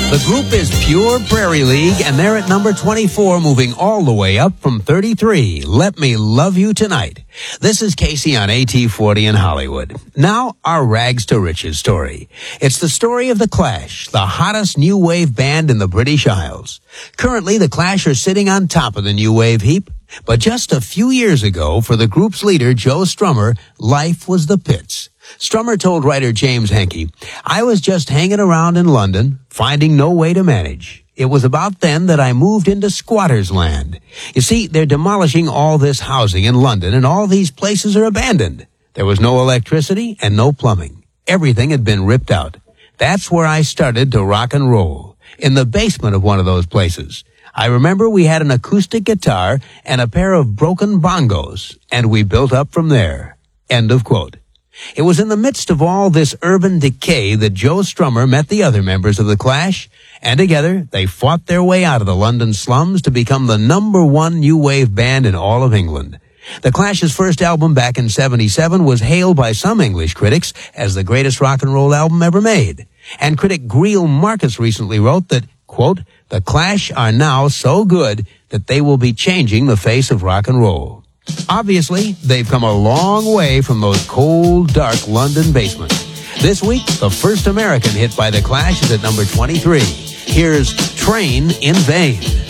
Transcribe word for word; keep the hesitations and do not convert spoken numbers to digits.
The group is Pure Prairie League, and they're at number twenty-four, moving all the way up from thirty-three. Let Me Love You Tonight. This is Casey on A T forty in Hollywood. Now, our Rags to Riches story. It's the story of The Clash, the hottest new wave band in the British Isles. Currently, The Clash are sitting on top of the new wave heap. But just a few years ago, for the group's leader, Joe Strummer, life was the pits. Strummer told writer James Henke, "I was just hanging around in London, finding no way to manage. It was about then that I moved into squatters' land. You see, they're demolishing all this housing in London, and all these places are abandoned. There was no electricity and no plumbing. Everything had been ripped out. That's where I started to rock and roll, in the basement of one of those places. I remember we had an acoustic guitar and a pair of broken bongos, and we built up from there." End of quote. It was in the midst of all this urban decay that Joe Strummer met the other members of The Clash, and together they fought their way out of the London slums to become the number one new wave band in all of England. The Clash's first album back in seventy-seven was hailed by some English critics as the greatest rock and roll album ever made. And critic Greil Marcus recently wrote that, quote, "The Clash are now so good that they will be changing the face of rock and roll." Obviously, they've come a long way from those cold, dark London basements. This week, the first American hit by The Clash is at number twenty-three. Here's Train in Vain.